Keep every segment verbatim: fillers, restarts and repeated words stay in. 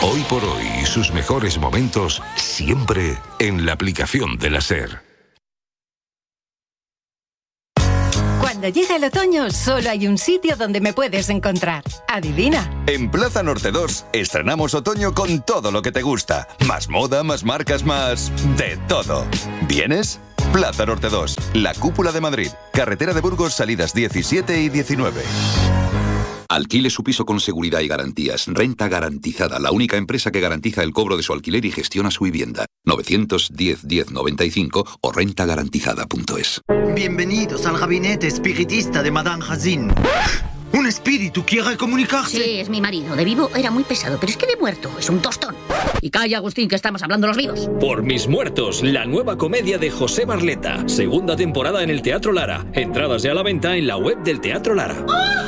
Hoy por hoy, sus mejores momentos siempre en la aplicación de la SER. Cuando llega el otoño, solo hay un sitio donde me puedes encontrar. Adivina. En Plaza Norte dos estrenamos otoño con todo lo que te gusta. Más moda, más marcas, más... de todo. ¿Vienes? Plaza Norte dos, la cúpula de Madrid. Carretera de Burgos, salidas diecisiete y diecinueve. Alquile su piso con seguridad y garantías. Renta Garantizada, la única empresa que garantiza el cobro de su alquiler y gestiona su vivienda. novecientos diez diez noventa y cinco o renta garantizada punto es. Bienvenidos al gabinete espiritista de Madame Hazin. ¿Un espíritu quiere comunicarse? Sí, es mi marido. De vivo era muy pesado, pero es que de muerto es un tostón. Y calla, Agustín, que estamos hablando los vivos. Por mis muertos, la nueva comedia de José Barleta. Segunda temporada en el Teatro Lara. Entradas ya a la venta en la web del Teatro Lara.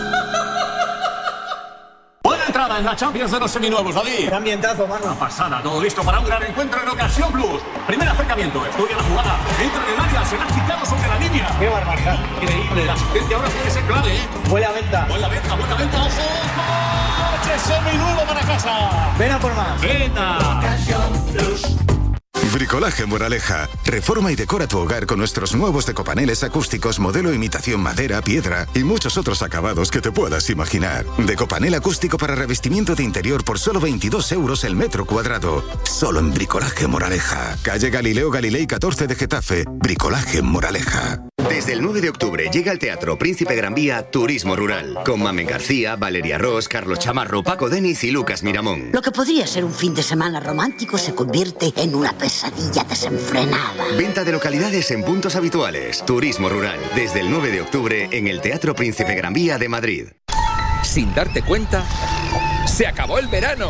Buena entrada en la Champions de los seminuevos, David. Gran ambientazo, mano. Una pasada, todo listo para un gran encuentro en Ocasión Plus. Primer acercamiento, estudia la jugada. Entra en el área, será quitado sobre la línea. ¡Qué barbaridad! Increíble, la asistencia ahora puede ser clave, ¿eh? Buena venta. Buena venta, buena venta, ojo. ¡Coche seminuevo para casa! Ven a por más. ¡Venta! Ocasión Plus. Bricolaje Moraleja. Reforma y decora tu hogar con nuestros nuevos decopaneles acústicos modelo imitación madera, piedra y muchos otros acabados que te puedas imaginar. Decopanel acústico para revestimiento de interior por solo veintidós euros el metro cuadrado. Solo en Bricolaje Moraleja. Calle Galileo Galilei catorce de Getafe. Bricolaje Moraleja. Desde el nueve de octubre llega al Teatro Príncipe Gran Vía Turismo Rural. Con Mamen García, Valeria Ross, Carlos Chamarro, Paco Denis y Lucas Miramón. Lo que podría ser un fin de semana romántico se convierte en una pesadilla desenfrenada. Venta de localidades en puntos habituales. Turismo Rural. Desde el nueve de octubre en el Teatro Príncipe Gran Vía de Madrid. Sin darte cuenta, ¡se acabó el verano!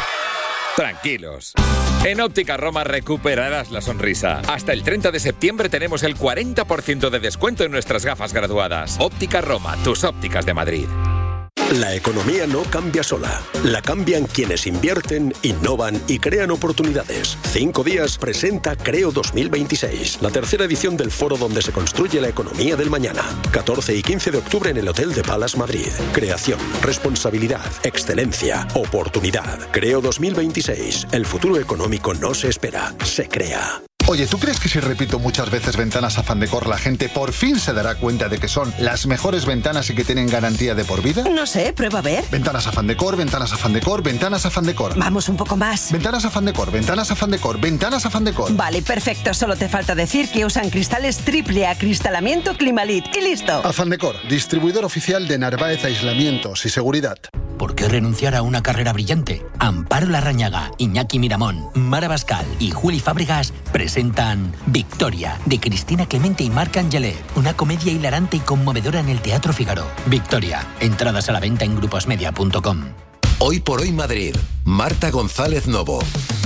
Tranquilos. En Óptica Roma recuperarás la sonrisa. Hasta el treinta de septiembre tenemos el cuarenta por ciento de descuento en nuestras gafas graduadas. Óptica Roma, tus ópticas de Madrid. La economía no cambia sola. La cambian quienes invierten, innovan y crean oportunidades. Cinco Días presenta Creo dos mil veintiséis, la tercera edición del foro donde se construye la economía del mañana. catorce y quince de octubre en el Hotel de Palace Madrid. Creación, responsabilidad, excelencia, oportunidad. Creo dos mil veintiséis. El futuro económico no se espera, se crea. Oye, ¿tú crees que si repito muchas veces ventanas Afán Decor, la gente por fin se dará cuenta de que son las mejores ventanas y que tienen garantía de por vida? No sé, prueba a ver. Ventanas Afán Decor, ventanas Afán Decor, ventanas Afán Decor. Vamos un poco más. Ventanas Afán Decor, ventanas Afán Decor, ventanas Afán Decor. Vale, perfecto. Solo te falta decir que usan cristales triple acristalamiento Climalit y listo. Afán Decor, distribuidor oficial de Narváez Aislamientos y Seguridad. ¿Por qué renunciar a una carrera brillante? Amparo Larrañaga, Iñaki Miramón, Mara Bascal y Juli Fábregas presentan Victoria, de Cristina Clemente y Marc Angelet, una comedia hilarante y conmovedora en el Teatro Fígaro. Victoria, entradas a la venta en gruposmedia punto com. Hoy por hoy Madrid. Marta González Novo.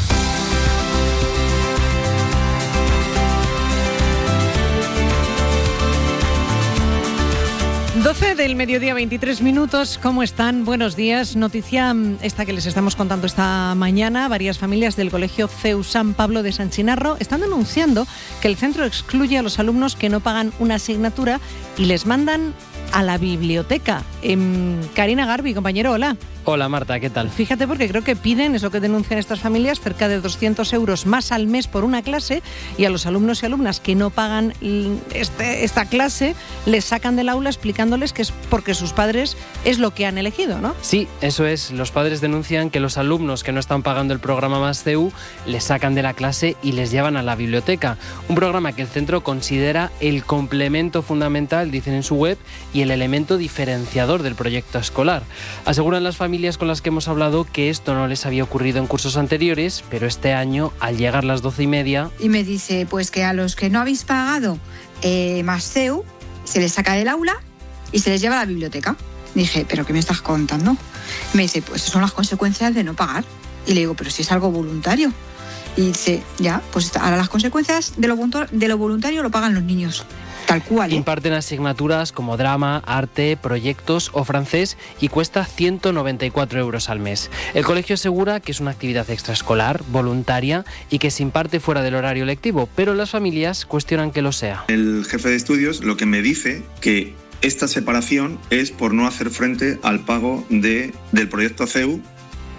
doce del mediodía, veintitrés minutos. ¿Cómo están? Buenos días. Noticia esta que les estamos contando esta mañana. Varias familias del Colegio C E U San Pablo de San Chinarro están denunciando que el centro excluye a los alumnos que no pagan una asignatura y les mandan a la biblioteca. Eh, Karina Garbi, compañero, hola. Hola Marta, ¿qué tal? Fíjate, porque creo que piden, es lo que denuncian estas familias, cerca de doscientos euros más al mes por una clase, y a los alumnos y alumnas que no pagan este, esta clase les sacan del aula explicándoles que es porque sus padres es lo que han elegido, ¿no? Sí, eso es. Los padres denuncian que los alumnos que no están pagando el programa Más C E U les sacan de la clase y les llevan a la biblioteca. Un programa que el centro considera el complemento fundamental, dicen en su web, y el elemento diferenciador del proyecto escolar. Aseguran las familias con las que hemos hablado que esto no les había ocurrido en cursos anteriores, pero este año, al llegar las doce y media... Y me dice, pues que a los que no habéis pagado eh, Más C E U, se les saca del aula y se les lleva a la biblioteca. Dije, ¿pero qué me estás contando? Me dice, pues son las consecuencias de no pagar. Y le digo, pero si es algo voluntario. Y dice, ya, pues ahora las consecuencias de lo, de lo voluntario lo pagan los niños. Tal cual, ¿eh? Imparten asignaturas como drama, arte, proyectos o francés y cuesta ciento noventa y cuatro euros al mes. El colegio asegura que es una actividad extraescolar, voluntaria y que se imparte fuera del horario lectivo, pero las familias cuestionan que lo sea. El jefe de estudios lo que me dice que esta separación es por no hacer frente al pago de, del proyecto C E U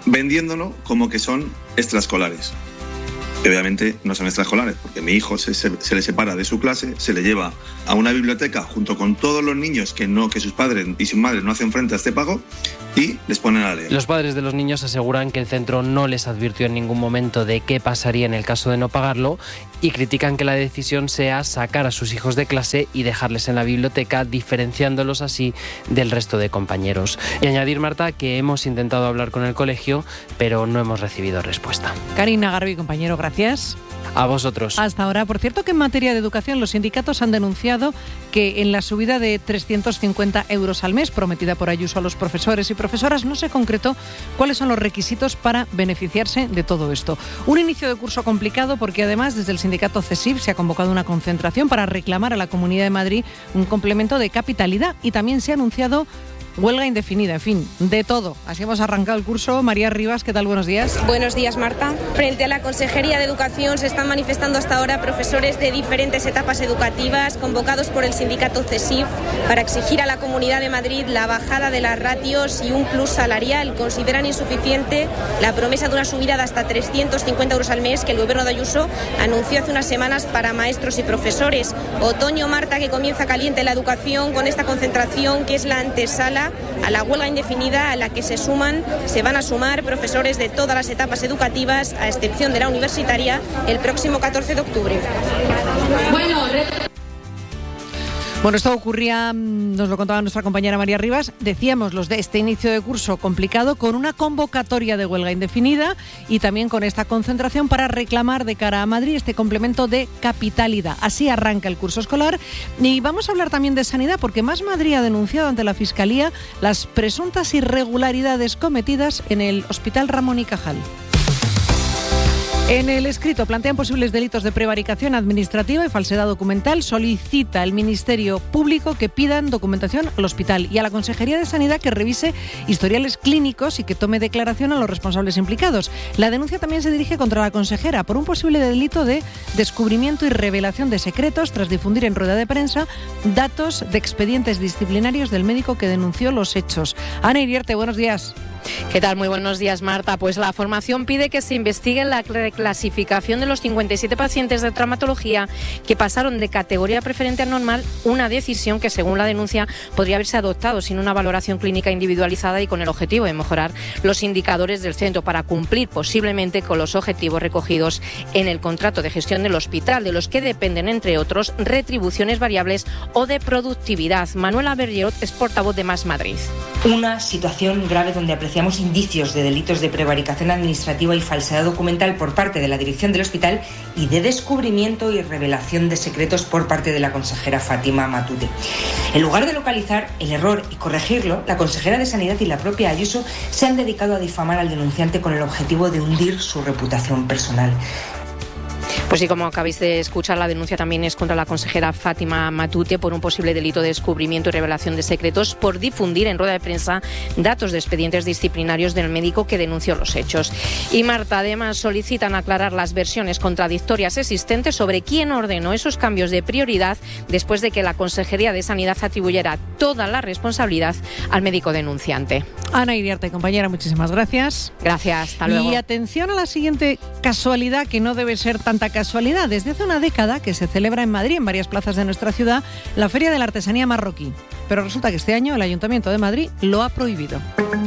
vendiéndolo como que son extraescolares. Y obviamente no son extraescolares, porque mi hijo se, se, se le separa de su clase, se le lleva a una biblioteca junto con todos los niños que, no, que sus padres y sus madres no hacen frente a este pago y les ponen a leer. Los padres de los niños aseguran que el centro no les advirtió en ningún momento de qué pasaría en el caso de no pagarlo y critican que la decisión sea sacar a sus hijos de clase y dejarles en la biblioteca, diferenciándolos así del resto de compañeros. Y añadir, Marta, que hemos intentado hablar con el colegio, pero no hemos recibido respuesta. Karina Garbi, compañero, gracias. A vosotros. Hasta ahora. Por cierto, que en materia de educación los sindicatos han denunciado que en la subida de trescientos cincuenta euros al mes prometida por Ayuso a los profesores y profesoras no se concretó cuáles son los requisitos para beneficiarse de todo esto. Un inicio de curso complicado porque además desde el sindicato CESIF se ha convocado una concentración para reclamar a la Comunidad de Madrid un complemento de capitalidad y también se ha anunciado huelga indefinida, en fin, de todo. Así hemos arrancado el curso. María Rivas, ¿qué tal? Buenos días. Buenos días, Marta. Frente a la Consejería de Educación se están manifestando hasta ahora profesores de diferentes etapas educativas convocados por el sindicato CESIF para exigir a la Comunidad de Madrid la bajada de las ratios y un plus salarial. Consideran insuficiente la promesa de una subida de hasta trescientos cincuenta euros al mes que el gobierno de Ayuso anunció hace unas semanas para maestros y profesores. Otoño, Marta, que comienza caliente la educación con esta concentración que es la antesala a la huelga indefinida a la que se suman, se van a sumar profesores de todas las etapas educativas, a excepción de la universitaria, el próximo catorce de octubre. Bueno, Bueno, esto ocurría, nos lo contaba nuestra compañera María Rivas, decíamos los de este inicio de curso complicado con una convocatoria de huelga indefinida y también con esta concentración para reclamar de cara a Madrid este complemento de capitalidad. Así arranca el curso escolar y vamos a hablar también de sanidad porque Más Madrid ha denunciado ante la Fiscalía las presuntas irregularidades cometidas en el Hospital Ramón y Cajal. En el escrito plantean posibles delitos de prevaricación administrativa y falsedad documental. Solicita al Ministerio Público que pidan documentación al hospital y a la Consejería de Sanidad que revise historiales clínicos y que tome declaración a los responsables implicados. La denuncia también se dirige contra la consejera por un posible delito de descubrimiento y revelación de secretos tras difundir en rueda de prensa datos de expedientes disciplinarios del médico que denunció los hechos. Ana Iriarte, buenos días. ¿Qué tal? Muy buenos días, Marta. Pues la formación pide que se investigue la reclasificación de los cincuenta y siete pacientes de traumatología que pasaron de categoría preferente a normal, una decisión que, según la denuncia, podría haberse adoptado sin una valoración clínica individualizada y con el objetivo de mejorar los indicadores del centro para cumplir posiblemente con los objetivos recogidos en el contrato de gestión del hospital, de los que dependen, entre otros, retribuciones variables o de productividad. Manuela Bergerot es portavoz de Más Madrid. Una situación grave donde apreciamos indicios de delitos de prevaricación administrativa y falsedad documental por parte de la dirección del hospital y de descubrimiento y revelación de secretos por parte de la consejera Fátima Matute. En lugar de localizar el error y corregirlo, la consejera de Sanidad y la propia Ayuso se han dedicado a difamar al denunciante con el objetivo de hundir su reputación personal. Pues sí, como acabáis de escuchar, la denuncia también es contra la consejera Fátima Matute por un posible delito de descubrimiento y revelación de secretos por difundir en rueda de prensa datos de expedientes disciplinarios del médico que denunció los hechos. Y Marta, además, solicitan aclarar las versiones contradictorias existentes sobre quién ordenó esos cambios de prioridad después de que la Consejería de Sanidad atribuyera toda la responsabilidad al médico denunciante. Ana Iriarte, compañera, muchísimas gracias. Gracias, hasta luego. Y atención a la siguiente casualidad, que no debe ser tanta casualidad. Desde hace una década que se celebra en Madrid, en varias plazas de nuestra ciudad, la Feria de la Artesanía Marroquí. Pero resulta que este año el Ayuntamiento de Madrid lo ha prohibido.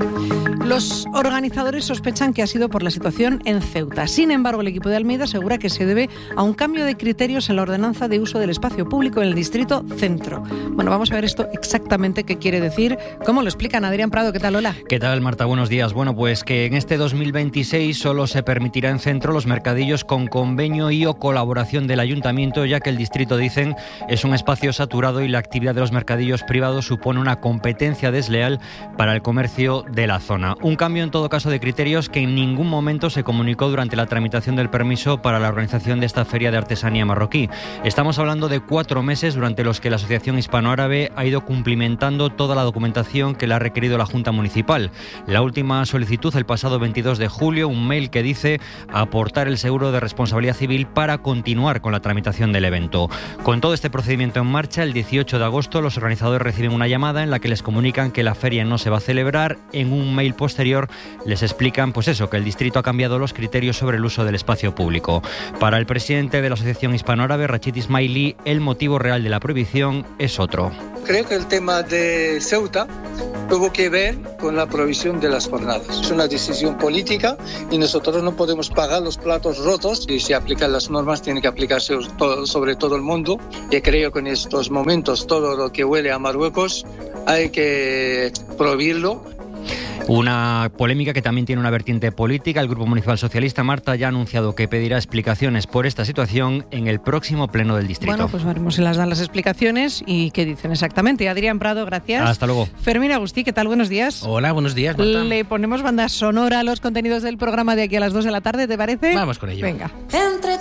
Los organizadores sospechan que ha sido por la situación en Ceuta. Sin embargo, el equipo de Almeida asegura que se debe a un cambio de criterios en la ordenanza de uso del espacio público en el distrito centro. Bueno, vamos a ver esto exactamente qué quiere decir. ¿Cómo lo explican? Adrián Prado, ¿qué tal? Hola. ¿Qué tal, Marta? Buenos días. Bueno, pues que en este dos mil veintiséis solo se permitirá en centro los mercadillos con convenio y o colaboración del Ayuntamiento, ya que el distrito, dicen, es un espacio saturado y la actividad de los mercadillos privados supone una competencia desleal para el comercio de la zona. Un cambio en todo caso de criterios que en ningún momento se comunicó durante la tramitación del permiso para la organización de esta feria de artesanía marroquí. Estamos hablando de cuatro meses durante los que la Asociación Hispanoárabe ha ido cumplimentando toda la documentación que le ha requerido la Junta Municipal. La última solicitud el pasado veintidós de julio, un mail que dice aportar el seguro de responsabilidad civil para continuar con la tramitación del evento. Con todo este procedimiento en marcha, el dieciocho de agosto los organizadores reciben una llamada en la que les comunican que la feria no se va a celebrar. En un mail posterior les explican, pues eso, que el distrito ha cambiado los criterios sobre el uso del espacio público. Para el presidente de la Asociación Hispanoárabe, Rachid Ismaili, el motivo real de la prohibición es otro. Creo que el tema de Ceuta tuvo que ver con la provisión de las jornadas. Es una decisión política y nosotros no podemos pagar los platos rotos. Si se aplican las normas, tiene que aplicarse sobre todo el mundo. Y creo que en estos momentos todo lo que huele a Marruecos hay que prohibirlo. Una polémica que también tiene una vertiente política. El Grupo Municipal Socialista, Marta, ya ha anunciado que pedirá explicaciones por esta situación en el próximo pleno del distrito. Bueno, pues veremos si las dan las explicaciones y qué dicen exactamente. Adrián Prado, gracias. Hasta luego. Fermín Agustí, ¿qué tal? Buenos días. Hola, buenos días, Marta. Le ponemos banda sonora a los contenidos del programa de aquí a las dos de la tarde, ¿te parece? Vamos con ello. Venga. Entre